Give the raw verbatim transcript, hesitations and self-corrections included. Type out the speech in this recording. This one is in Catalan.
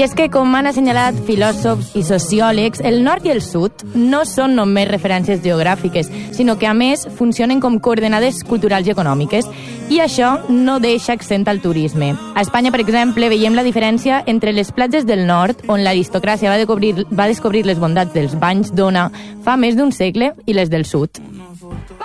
I és que, com han assenyalat filòsofs i sociòlegs, el nord i el sud no són només referències geogràfiques, sinó que, a més, funcionen com coordenades culturals i econòmiques. I això no deixa exent al turisme. A Espanya, per exemple, veiem la diferència entre les platges del nord, on l'aristocràcia va descobrir, va descobrir les bondats dels banys d'ona fa més d'un segle, i les del sud.